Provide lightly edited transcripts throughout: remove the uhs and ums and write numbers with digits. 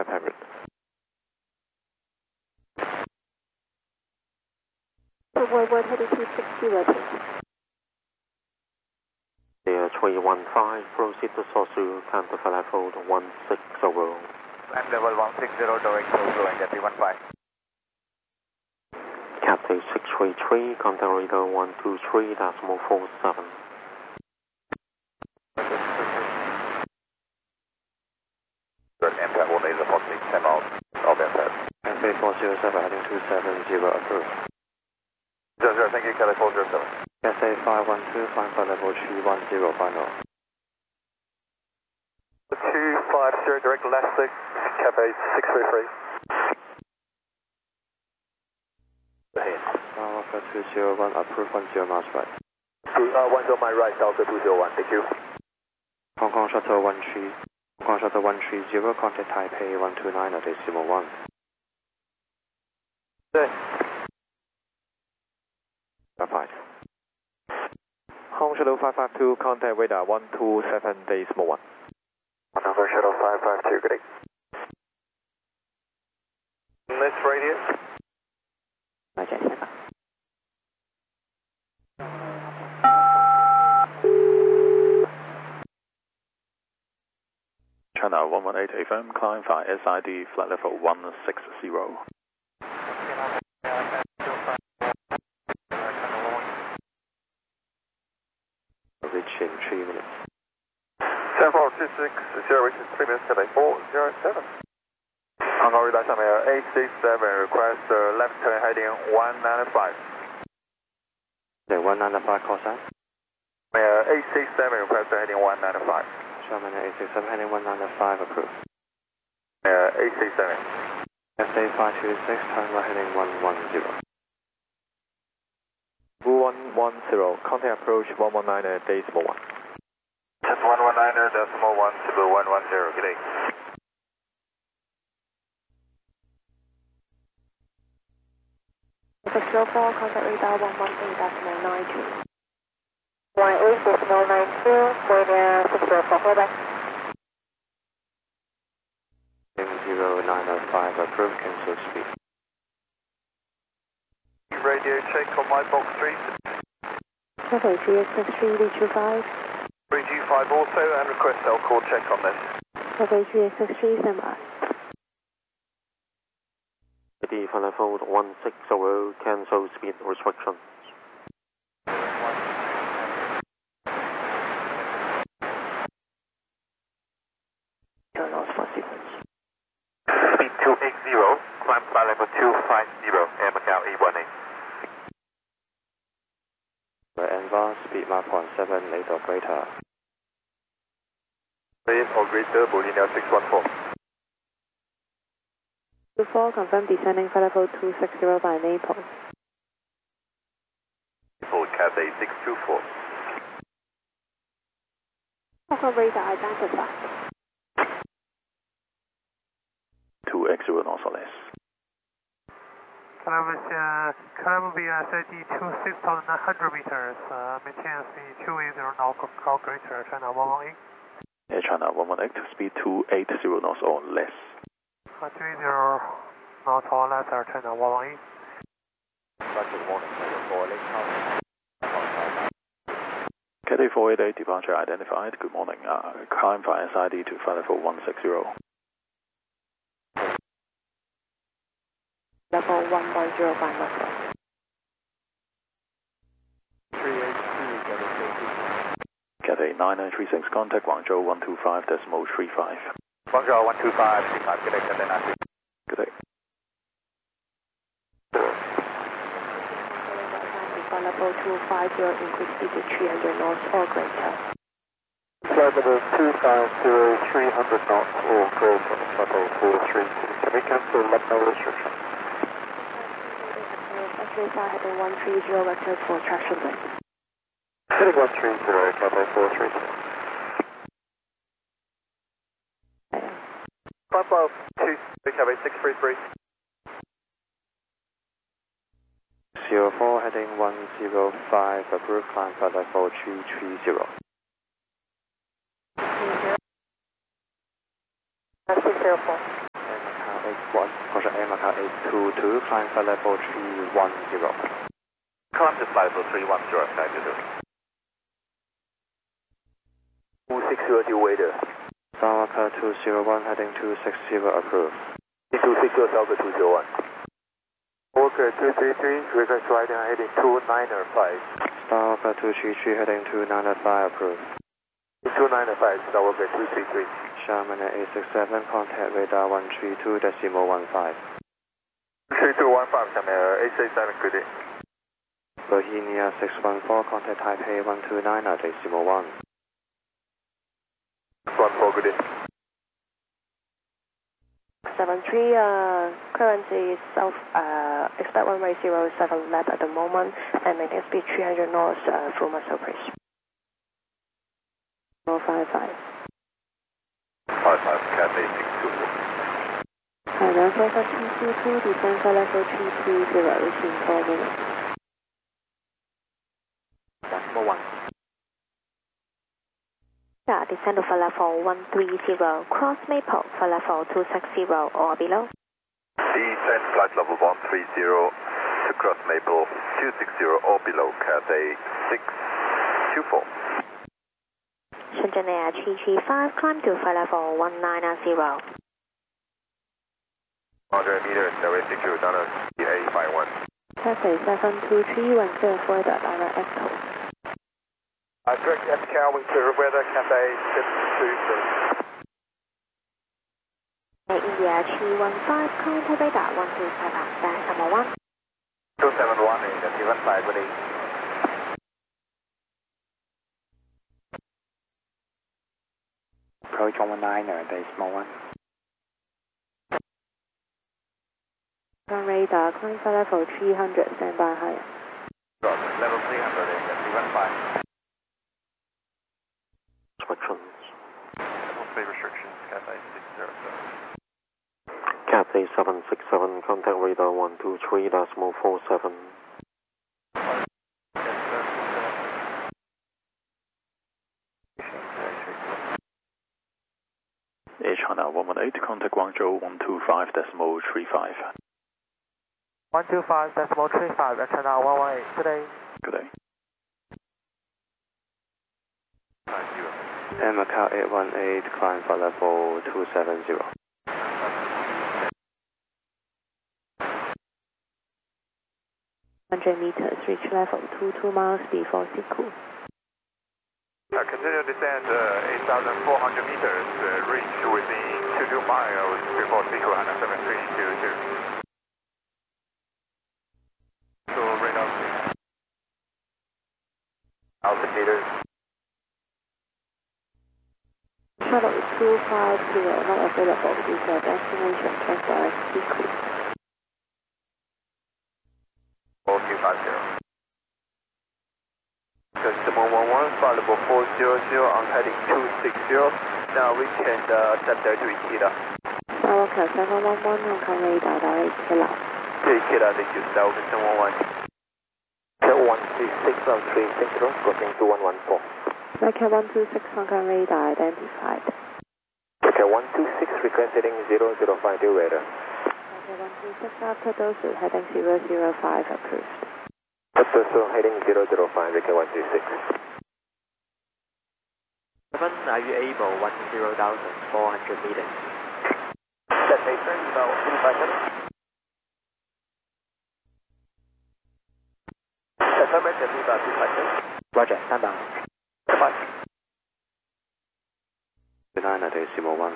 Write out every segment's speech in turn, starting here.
500. Forward heading 260, Air 315, proceed to Sosu, counter flight hold 160. And level 160, direct Sosu and Cathay 15. Cathay 633, contact radar 123.47. Impact will need approximately 10 miles of impact. Cathay 407 heading 270, approved. 00, thank you, Cathay 407. Cathay 512, flying by level 310, final. 250, direct left 6, Cathay 633. Alpha 201, approved 10 miles right. 10 my right, Alpha 201, thank you. Hong Kong Shuttle 13, Hong Kong Shuttle 130, contact Taipei 129.1. Verified. Hong Shuttle 552, contact radar 127.1. Hong Shuttle 552, good day. Next radius. Roger, China 118 FM, climb via SID, flight level 160. Reach in 3 minutes. 7426, which is 3 minutes, Cathay 407. Hong Kong radar 上面有 867, request left turn heading 195. 对195 call sign. 867, request heading 195. Sherman 867 heading 195, approved. 867. SA 526, turn right heading 110. 110, contact approach 119.1. 119.1, good day. Official 4, contact radar 118.92. 18.92, Moynier 604, hold back. 0905, approved, cancel speed. Radio check on my box 3. Cathay 3XX3, V25. 325 also, and request L call check on this. Cathay 3XX3, stand by. The flight hold 160, cancel speed restrictions. Turn off for sequence. Speed 280, climb flight level 250, Air Macau E18. Advance speed mark 0.78 or greater. 8 or greater, Bolivia 614. 24, confirm descending flight level 260 by Naples. Full Cathay 624. Hong Kong radar identified. 2X0 north or less. Columbia SID 26,900 meters, maintain speed 280 knots or greater, China 118. Air China 118, speed 280 knots or less. 280 knots or less, China 118. Good morning, Cathay 488, departure identified. Good morning. Climb via SID to flight level 160. Level 110 by Macau. 382, Cathay 9936, contact Guangzhou 125.35. Guangzhou 125, 35, good day, Cathay 96. Good day. Level 250, increase speed to 300 knots or greater. Flight level 250, 300 knots or greater, Cathay 432. Can we cancel left no restriction? SASI heading 130, vector for traction brake. Heading 130, Cathay 432. Climb above 2, Cathay 633. 04 heading 105, approved, climb flight level 230. 604. 81, contact Air Macau 822, climb flight level 310. Climb to flight level 310, Sky 22. 260 waiter. Star Walker 201, heading 260, approved. 260, Salgo 201. Walker 233, request riding heading 295. Star Walker 233, heading 295, approved. 295, Star Walker 233. Sharman 867, contact radar 132.15. 3215, Shamir 867, good day. Bohemia 614, contact Taipei 129.1. 14, good day. 73, currently south, expect runway 07 left at the moment, and maintain speed 300 knots, full muscle brace. 055. 55, Cathay 624. Thailand 4222, descend flight level 330, reaching 4 minutes. Decimal 1. Yeah, descend to flight level 130, cross Maple, flight level 260 or below. Descend flight level 130 to cross Maple 260 or below, Cathay 624. Shenzhen Air 335, climb to flight level 190. 100 meters, direct secure, Donald A51. Cathay 723, when clear for the direct echo. Direct SCAL, wind clear weather, Cathay 623. India 315, contact radar 127, decimal 1. 271 in the 75, good day. Approach 119, decimal 1. On radar, climb flight level 300, stand by higher. Level 300 in the 315. Restrictions. Speed restrictions, Cathay 607. Cathay 767, contact radar 123.47. Air China 118, contact Guangzhou 125.35. 125.35, Air China 118, good day. Good day. Air Macau 818, climb flight level 270. meters, reach level 22 miles before Siku. Continue descend 8,400 meters, reach within 22 miles before Siku, 17322. So radar altimeters. Shuttle 250, not available. This is destination, check direct Siku. 4250. Customer 11, flight level 400 on heading 260. Now we can accept there to Ikeda. Star Walker 711, on come radar direct Ikeda. Ikeda, thank you. Star Walker 711. Cat 136 on 360, crossing to 114. Cat 126, on come radar identified. Cat 126, request heading 005 radar. Cat 126, after doses, heading 005, approved. So heading 005, Cat 126. 7, are you able 10,400 meters? Destination, about 25 minutes. Affirmative, about 25 minutes. Roger, stand by. Goodbye. 9, decimal 1.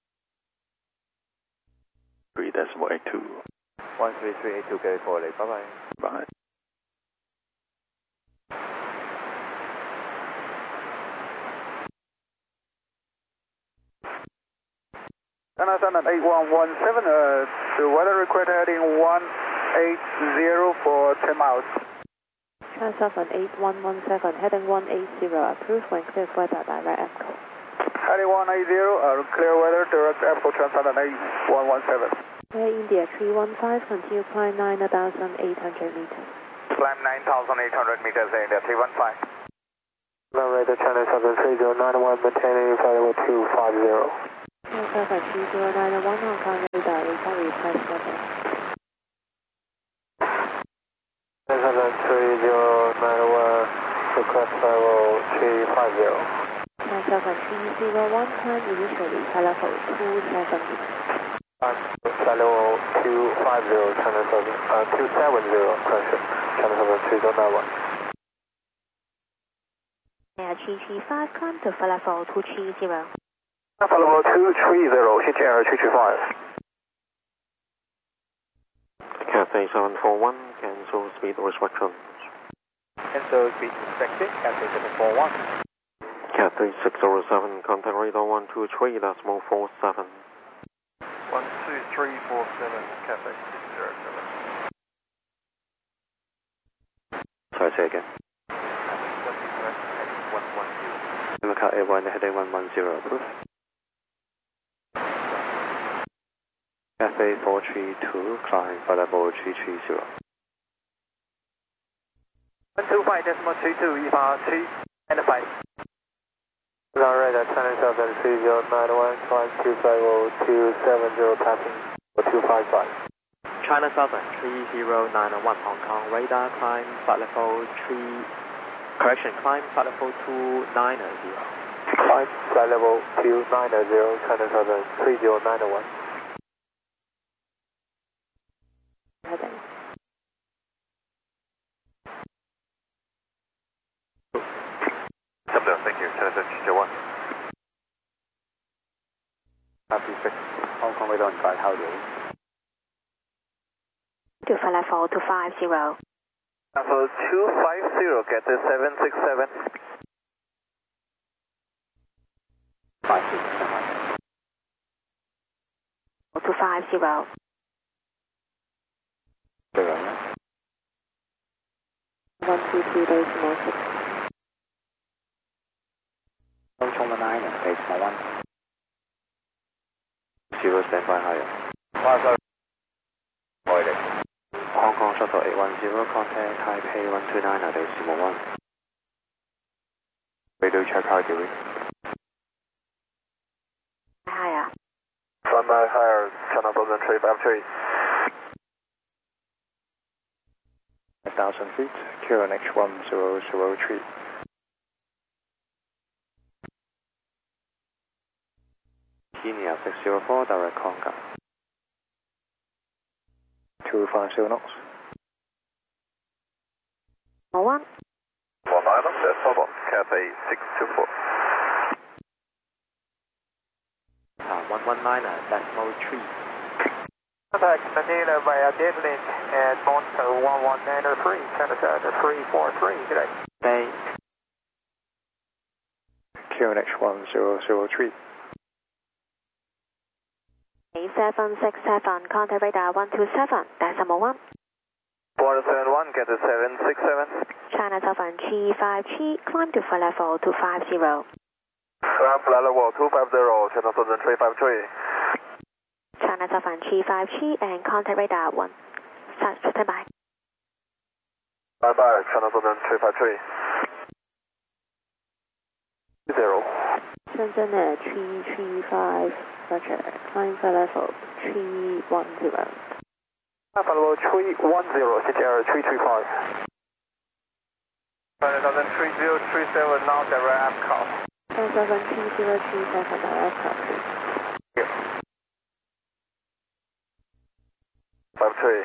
3.82. 13382, carry forward, bye-bye. Bye. China 8117, the weather record heading 180 for 10 miles. China 8117, heading 180, approved when clear for the direct echo. Heading 180, clear weather, direct echo, China 8117. Air India 315, continue climb 9,800 meters. Climb 9,800 meters in India 315. Radar China 73091, maintaining flight level 250. China 3091, on come radar, return request level. 73091, request level 350. 701, climb initially, flight level 270. Flight level 250, China 270, correction, China 3091. Air 335, climb to flight level 230. Flight level 230, City Air 335. Cathay 741, cancel speed restriction. Cancel speed restricted, Cathay 741. Cathay 607, contact radar 123.47. 12347, Cathay 607. Sorry, say again. Heading 110. Democrat Airline heading 110, approve. Cathay 432, climb flight level 330. 125.32, EVA 3 and 5. Ground radar China 3091, climb 250, 270, passing 255. China Southern 3091, Hong Kong radar, climb flight level 3, correction, climb flight level 290. Climb flight level 290, China Southern 3091. Heading. Thank you, China 301. Happy 6, Hong Kong radar on guide, how do you? To flight level 250. Level 250, Cathay 767. 250. 122.6. 東涌嘅9 decimal 1. 0 stand by higher. Hong Kong shuttle 810, contact Taipei 129 decimal 1. Radio check higher. Higher. Standby higher, China Southern 353. 1,000 feet, QNH 1003. Kenya 604, direct contact. 250 knots. 1. 19, that's Southern, Cathay 624. 119, decimal 3. Contact Manila via Devlin and Monster 1193, China Southern 343, today. Stay. QNH 1003. 767, contact radar 127, decimal 1. 471, Cathay 767. China Southern 353, climb to flight level 250. Climb flight level 250, China Southern 353. China Southern 353 and contact radar 1. Stand by. Stand by, China Southern 353. 0. Shenzhen Air 335, roger. Climb flight level 310. Flight level 310, City Air 335. China Southern 3037, now direct call. China Southern 3037, direct call. 53.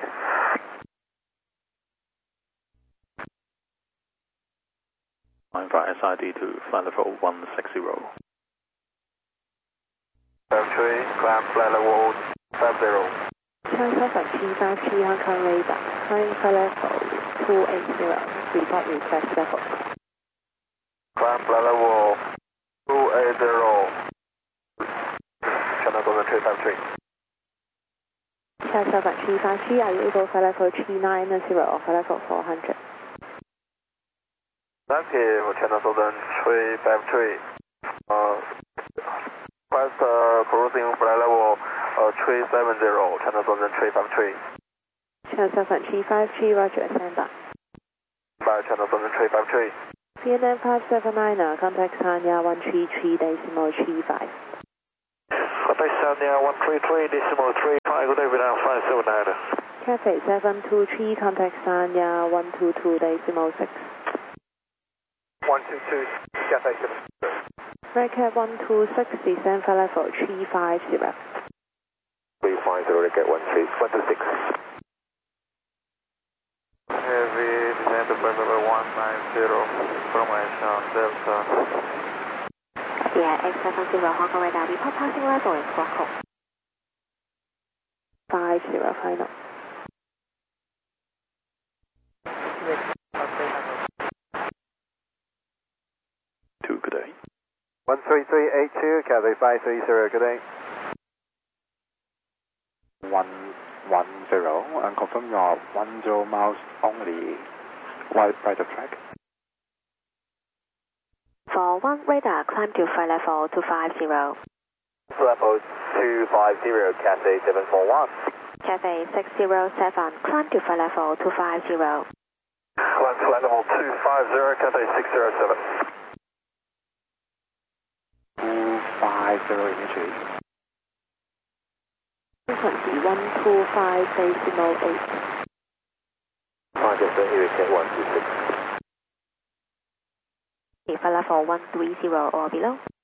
Line for SID to flight level 160. 53, climb flight level 50. China Southern 353, Hong Kong radar. Climb flight level 280. Report request level. Climb flight level 280. China Southern 353. China Southern 353, are you able to flight level 390 or flight level 400? Thank you, China Southern 353. First cruising flight level 370, China Southern 353. China Southern 353, roger, stand by. By China Southern 353. PNM 579, contact Sanya 133.35. Contact Sanya 133.35, good day, Vietnam Cathay 723, contact Sanya 122.6. 122, Cathay 7. Redcat 126, descend flight level 350. 350, Redcat 126. Heavy descend to flight level 190, formation Delta. Yeah, X70 Hong Kong radar, report passing level in Squawk 50 final. Two, good day. 13382, Cathay 530, good day. 110, and confirm you are 10 miles only, right of track. For 1 radar, climb to flight level 250. Level 250, Cathay 741. Cathay 607, climb to flight level 250. Climb flight level 250, Cathay 607. 250 initially. Frequency 125.8. Target for Redcat 126. Flight level 130 or below.